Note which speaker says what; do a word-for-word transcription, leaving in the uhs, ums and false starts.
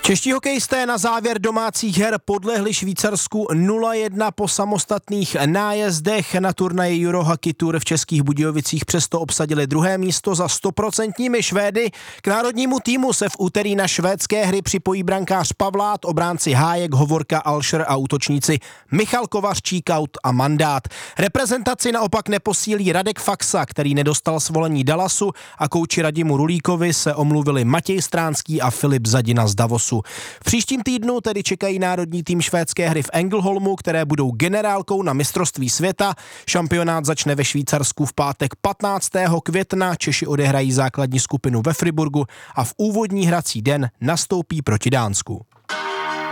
Speaker 1: Čeští hokejisté na závěr domácích her podlehli Švýcarsku nula jedna po samostatných nájezdech. Na turnaji Eurohockey Tour v Českých Budějovicích přesto obsadili druhé místo za stoprocentními Švédy. K národnímu týmu se v úterý na švédské hry připojí brankář Pavlát, obránci Hájek, Hovorka, Alšer a útočníci Michal Kovař, Číkaut a Mandát. Reprezentaci naopak neposílí Radek Faxa, který nedostal svolení Dallasu, a kouči Radimu Rulíkovi se omluvili Matěj Stránský a Filip Zadina z Davosu. V příštím týdnu tedy čekají národní tým švédské hry v Ängelholmu, které budou generálkou na mistrovství světa. Šampionát začne ve Švýcarsku v pátek patnáctého května. Češi odehrají základní skupinu ve Friburgu a v úvodní hrací den nastoupí proti Dánsku.